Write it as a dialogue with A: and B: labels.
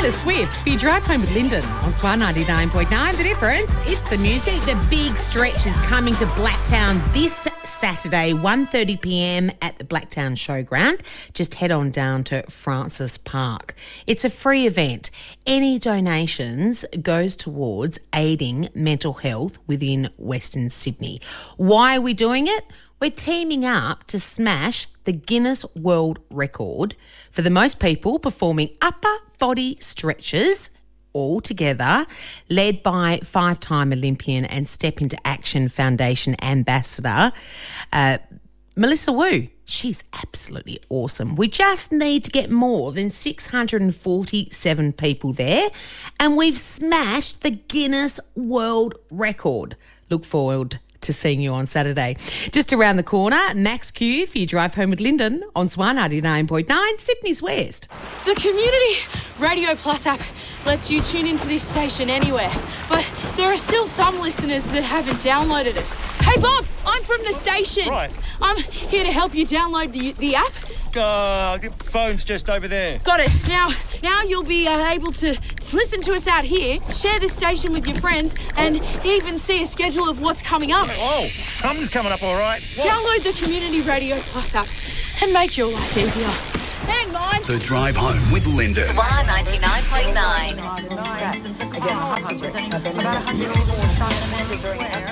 A: Taylor Swift for your drive home with Lyndon on Swan 99.9. The difference, it's the music. The big stretch is coming to Blacktown this Saturday, 1:30 p.m. at the Blacktown Showground. Just head on down to Francis Park. It's a free event. Any donations goes towards aiding mental health within Western Sydney. Why are we doing it? We're teaming up to smash the Guinness World Record for the most people performing upper body stretches all together, led by five-time Olympian and Step Into Action Foundation ambassador, Melissa Wu. She's absolutely awesome. We just need to get more than 647 people there, and we've smashed the Guinness World Record. Look forward to seeing you on Saturday. Just around the corner, Max Q for your drive home with Lyndon on Swan 99.9, Sydney's West.
B: The Community Radio Plus app lets you tune into this station anywhere, but there are still some listeners that haven't downloaded it. Hey Bob, I'm from the station.
C: Right.
B: I'm here to help you download the app.
C: Phone's just over there.
B: Got it. Now you'll be able to listen to us out here, share this station with your friends, and even see a schedule of what's coming up.
C: Oh, something's coming up all right. What?
B: Download the Community Radio Plus app and make your life easier. And mine.
D: The Drive Home with Lyndon.
E: Swan 99.9.